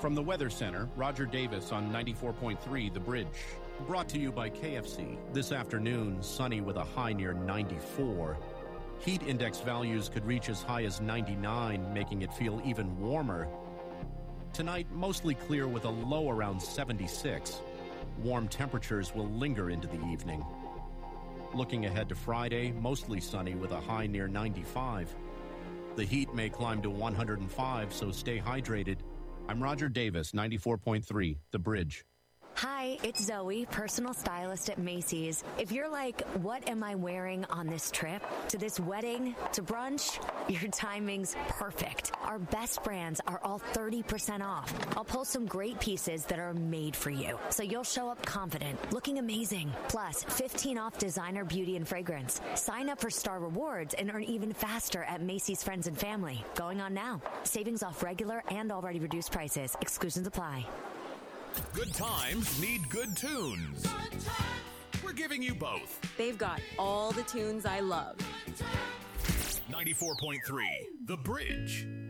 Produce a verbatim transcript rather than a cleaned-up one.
From the Weather Center, Roger Davis on ninety-four point three The Bridge. Brought to you by K F C. This afternoon, sunny with a high near ninety-four. Heat index values could reach as high as ninety-nine, making it feel even warmer. Tonight, mostly clear with a low around seventy-six. Warm temperatures will linger into the evening. Looking ahead to Friday, mostly sunny with a high near ninety-five. The heat may climb to one hundred five, so stay hydrated. I'm Roger Davis, ninety-four point three The Bridge. Hi, it's Zoe, personal stylist at Macy's. If you're like, what am I wearing on this trip? To this wedding? To brunch? Your timing's perfect. Our best brands are all thirty percent off. I'll pull some great pieces that are made for you, so you'll show up confident, looking amazing. Plus, fifteen off designer beauty and fragrance. Sign up for Star Rewards and earn even faster at Macy's Friends and Family. Going on now. Savings off regular and already reduced prices. Exclusions apply. Good times need good tunes. Good times. We're giving you both. They've got all the tunes I love. ninety-four point three The Bridge.